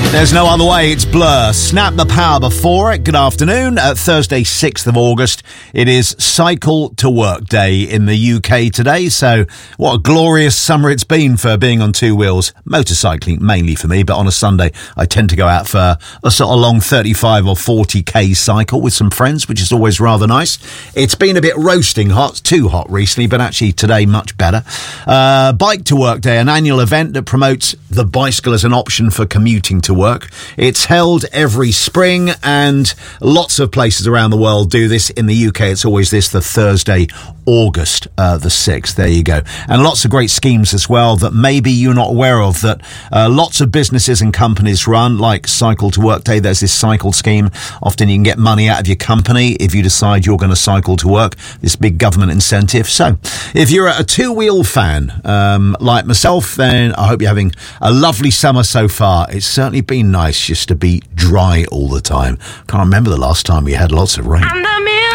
There's no other way, it's Blur. Snap the power before it. Good afternoon. Thursday, 6th of August. It is Cycle to Work Day in the UK today, so what a glorious summer it's been for being on two wheels. Motorcycling mainly for me, but on a Sunday I tend to go out for a sort of long 35 or 40k cycle with some friends, which is always rather nice. It's been a bit roasting hot, too hot recently, but actually today much better. Bike to Work Day, an annual event that promotes the bicycle as an option for commuting to work. It's held every spring and lots of places around the world do this. In the UK, it's always the Thursday, August the 6th. There you go. And lots of great schemes as well that maybe you're not aware of that lots of businesses and companies run, like Cycle to Work Day. There's this cycle scheme. Often you can get money out of your company if you decide you're going to cycle to work. This big government incentive. So if you're a two-wheel fan like myself, then I hope you're having a lovely summer so far. It's certainly been nice just to be dry all the time. Can't remember the last time we had lots of rain.